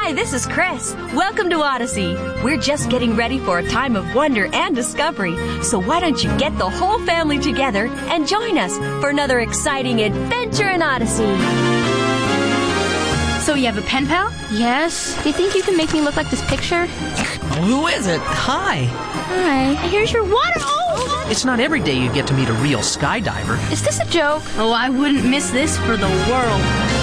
Hi, this is Chris. Welcome to Odyssey. We're just getting ready for a time of wonder and discovery. So why don't you get the whole family together and join us for another exciting adventure in Odyssey. So you have a pen pal? Yes. Do you think you can make me look like this picture? Who is it? Hi. Hi. Here's your water. Oh! It's not every day you get to meet a real skydiver. Is this a joke? Oh, I wouldn't miss this for the world.